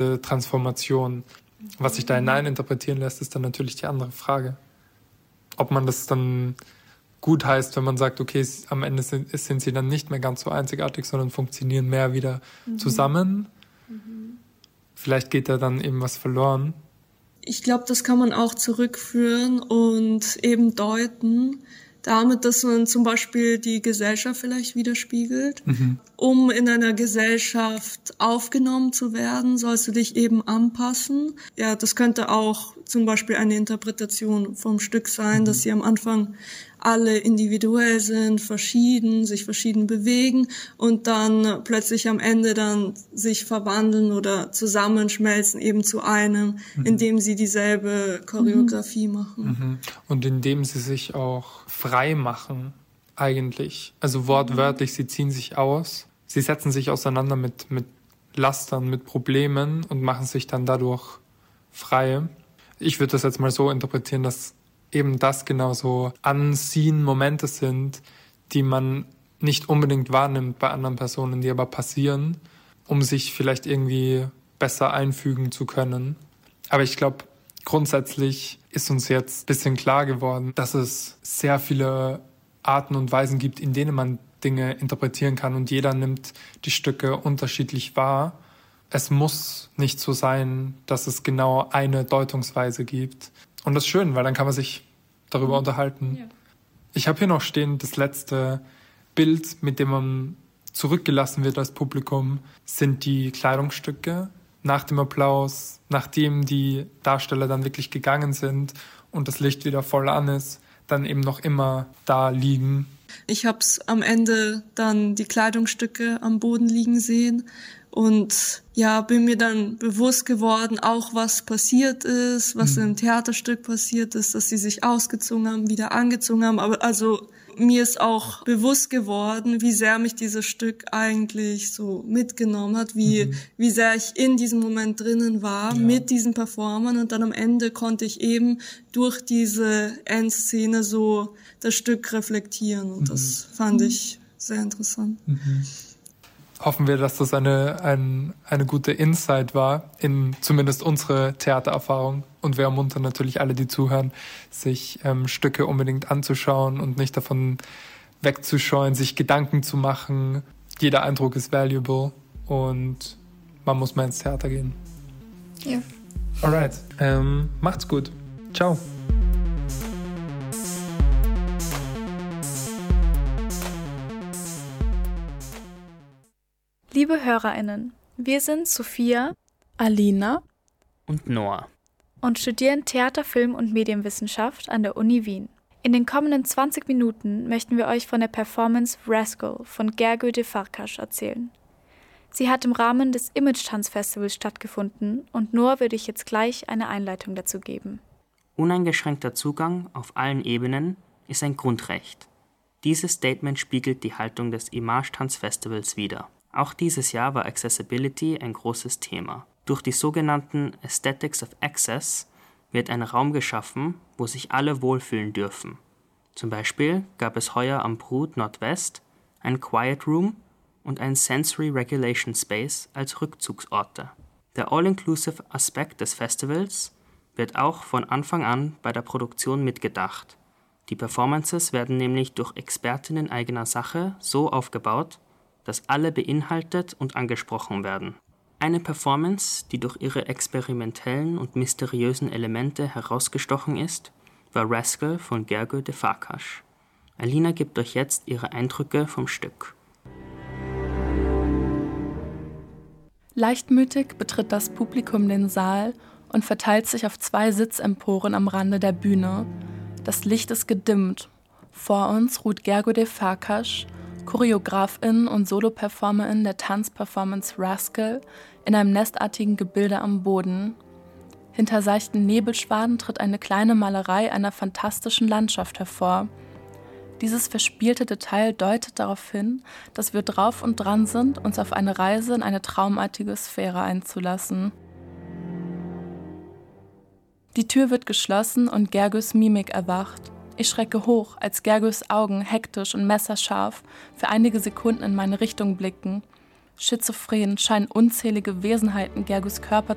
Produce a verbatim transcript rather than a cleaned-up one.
diese Transformation. Was sich da hinein interpretieren lässt, ist dann natürlich die andere Frage. Ob man das dann gut heißt, wenn man sagt, okay, am Ende sind, sind sie dann nicht mehr ganz so einzigartig, sondern funktionieren mehr wieder mhm. zusammen. Mhm. Vielleicht geht da dann eben was verloren. Ich glaube, das kann man auch zurückführen und eben deuten, damit, dass man zum Beispiel die Gesellschaft vielleicht widerspiegelt. Mhm. Um in einer Gesellschaft aufgenommen zu werden, sollst du dich eben anpassen. Ja, das könnte auch zum Beispiel eine Interpretation vom Stück sein, mhm. dass sie am Anfang alle individuell sind, verschieden, sich verschieden bewegen und dann plötzlich am Ende dann sich verwandeln oder zusammenschmelzen eben zu einem, mhm. indem sie dieselbe Choreografie mhm. machen. Mhm. Und indem sie sich auch frei machen, eigentlich. Also wortwörtlich, mhm. sie ziehen sich aus, sie setzen sich auseinander mit, mit Lastern, mit Problemen und machen sich dann dadurch frei. Ich würde das jetzt mal so interpretieren, dass eben das genauso anziehen Momente sind, die man nicht unbedingt wahrnimmt bei anderen Personen, die aber passieren, um sich vielleicht irgendwie besser einfügen zu können. Aber ich glaube, grundsätzlich ist uns jetzt ein bisschen klar geworden, dass es sehr viele Arten und Weisen gibt, in denen man Dinge interpretieren kann und jeder nimmt die Stücke unterschiedlich wahr. Es muss nicht so sein, dass es genau eine Deutungsweise gibt. Und das ist schön, weil dann kann man sich darüber mhm. unterhalten. Ja. Ich habe hier noch stehen, das letzte Bild, mit dem man zurückgelassen wird als Publikum, sind die Kleidungsstücke. Nach dem Applaus, nachdem die Darsteller dann wirklich gegangen sind und das Licht wieder voll an ist, dann eben noch immer da liegen. Ich habe es am Ende dann die Kleidungsstücke am Boden liegen sehen und ja, bin mir dann bewusst geworden, auch was passiert ist, was mhm. im Theaterstück passiert ist, dass sie sich ausgezogen haben, wieder angezogen haben. Aber also mir ist auch bewusst geworden, wie sehr mich dieses Stück eigentlich so mitgenommen hat, wie mhm. wie sehr ich in diesem Moment drinnen war, ja. mit diesen Performern. Und dann am Ende konnte ich eben durch diese Endszene so das Stück reflektieren. Und mhm. das fand ich sehr interessant. Mhm. Hoffen wir, dass das eine, ein, eine gute Insight war in zumindest unsere Theatererfahrung. Und wir ermuntern natürlich alle, die zuhören, sich ähm, Stücke unbedingt anzuschauen und nicht davon wegzuscheuen, sich Gedanken zu machen. Jeder Eindruck ist valuable und man muss mal ins Theater gehen. Ja. Alright, ähm, macht's gut. Ciao. Liebe HörerInnen, wir sind Sophia, Alina und Noah und studieren Theater, Film und Medienwissenschaft an der Uni Wien. In den kommenden zwanzig Minuten möchten wir euch von der Performance Rascal von Gergő de Farkas erzählen. Sie hat im Rahmen des Image-Tanz-Festivals stattgefunden und Noah würde ich jetzt gleich eine Einleitung dazu geben. Uneingeschränkter Zugang auf allen Ebenen ist ein Grundrecht. Dieses Statement spiegelt die Haltung des Image-Tanz-Festivals wider. Auch dieses Jahr war Accessibility ein großes Thema. Durch die sogenannten Aesthetics of Access wird ein Raum geschaffen, wo sich alle wohlfühlen dürfen. Zum Beispiel gab es heuer am Brut Nordwest ein Quiet Room und ein Sensory Regulation Space als Rückzugsorte. Der All-Inclusive Aspekt des Festivals wird auch von Anfang an bei der Produktion mitgedacht. Die Performances werden nämlich durch Expertinnen eigener Sache so aufgebaut, dass alle beinhaltet und angesprochen werden. Eine Performance, die durch ihre experimentellen und mysteriösen Elemente herausgestochen ist, war Rascal von Gergő de Farkas. Alina gibt euch jetzt ihre Eindrücke vom Stück. Leichtmütig betritt das Publikum den Saal und verteilt sich auf zwei Sitzemporen am Rande der Bühne. Das Licht ist gedimmt. Vor uns ruht Gergő de Farkas, Choreografin und Solo-Performerin der Tanzperformance Rascal, in einem nestartigen Gebilde am Boden. Hinter seichten Nebelschwaden tritt eine kleine Malerei einer fantastischen Landschaft hervor. Dieses verspielte Detail deutet darauf hin, dass wir drauf und dran sind, uns auf eine Reise in eine traumartige Sphäre einzulassen. Die Tür wird geschlossen und Gergős Mimik erwacht. Ich schrecke hoch, als Gergős Augen hektisch und messerscharf für einige Sekunden in meine Richtung blicken. Schizophren scheinen unzählige Wesenheiten Gergős Körper